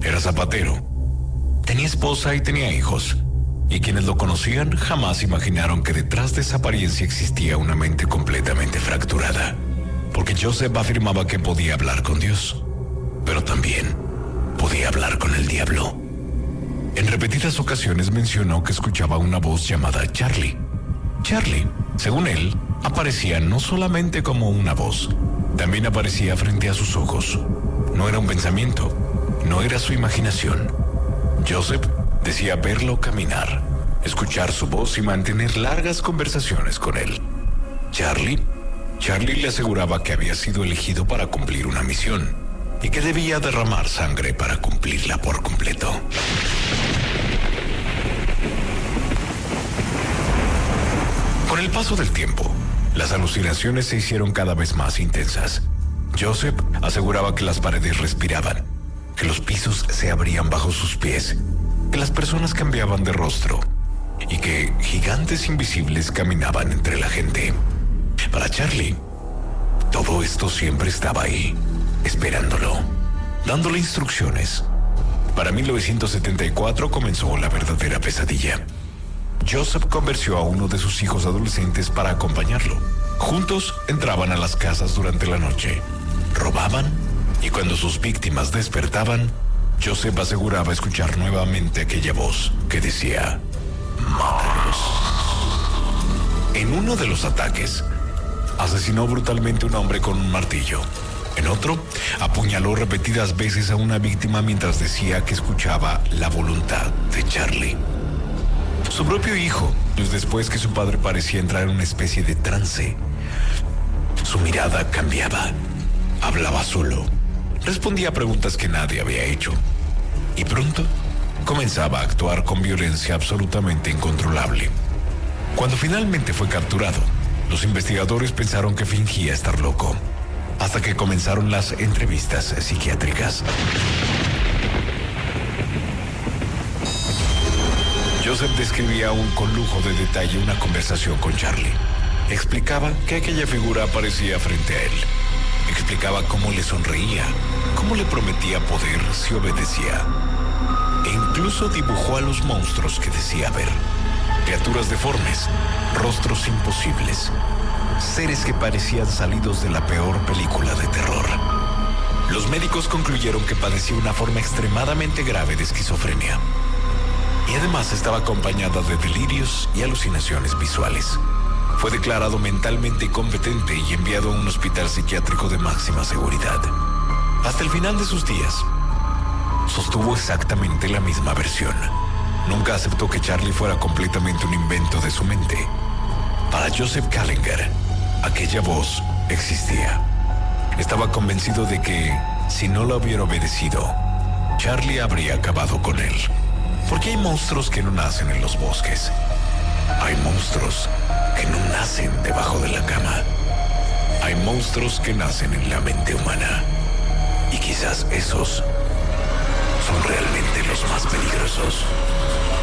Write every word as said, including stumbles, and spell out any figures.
Era zapatero. Tenía esposa y tenía hijos. Y quienes lo conocían jamás imaginaron que detrás de esa apariencia existía una mente completamente fracturada. Porque Joseph afirmaba que podía hablar con Dios, pero también podía hablar con el diablo. En repetidas ocasiones mencionó que escuchaba una voz llamada Charlie. Charlie, según él, aparecía no solamente como una voz, también aparecía frente a sus ojos. No era un pensamiento, no era su imaginación. Joseph decía verlo caminar, escuchar su voz y mantener largas conversaciones con él. Charlie, Charlie le aseguraba que había sido elegido para cumplir una misión y que debía derramar sangre para cumplirla por completo. Con el paso del tiempo, las alucinaciones se hicieron cada vez más intensas. Joseph aseguraba que las paredes respiraban, que los pisos se abrían bajo sus pies, que las personas cambiaban de rostro y que gigantes invisibles caminaban entre la gente. Para Charlie, todo esto siempre estaba ahí, esperándolo, dándole instrucciones. Para mil novecientos setenta y cuatro comenzó la verdadera pesadilla. Joseph convenció a uno de sus hijos adolescentes para acompañarlo. Juntos entraban a las casas durante la noche, robaban, y cuando sus víctimas despertaban, Joseph aseguraba escuchar nuevamente aquella voz que decía: "Mátalos". En uno de los ataques, asesinó brutalmente a un hombre con un martillo. En otro, apuñaló repetidas veces a una víctima mientras decía que escuchaba la voluntad de Charlie. Su propio hijo, pues después que su padre parecía entrar en una especie de trance. Su mirada cambiaba, hablaba solo, respondía a preguntas que nadie había hecho, y pronto comenzaba a actuar con violencia absolutamente incontrolable. Cuando finalmente fue capturado, los investigadores pensaron que fingía estar loco, hasta que comenzaron las entrevistas psiquiátricas. Joseph describía aún con lujo de detalle una conversación con Charlie. Explicaba que aquella figura aparecía frente a él. Explicaba cómo le sonreía, cómo le prometía poder si obedecía. E incluso dibujó a los monstruos que decía ver. Criaturas deformes, rostros imposibles, seres que parecían salidos de la peor película de terror. Los médicos concluyeron que padecía una forma extremadamente grave de esquizofrenia. Y además estaba acompañada de delirios y alucinaciones visuales. Fue declarado mentalmente incompetente y enviado a un hospital psiquiátrico de máxima seguridad. Hasta el final de sus días, sostuvo exactamente la misma versión. Nunca aceptó que Charlie fuera completamente un invento de su mente. Para Joseph Kallinger, aquella voz existía. Estaba convencido de que, si no la hubiera obedecido, Charlie habría acabado con él. Porque hay monstruos que no nacen en los bosques. Hay monstruos que no nacen debajo de la cama. Hay monstruos que nacen en la mente humana. Y quizás esos son realmente los más peligrosos.